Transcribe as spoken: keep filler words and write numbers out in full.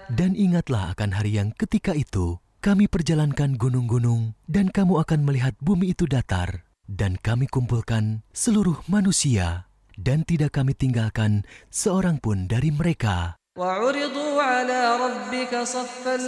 Dan ingatlah akan hari yang ketika itu kami perjalankan gunung-gunung dan kamu akan melihat bumi itu datar. Dan kami kumpulkan seluruh manusia dan tidak kami tinggalkan seorang pun dari mereka.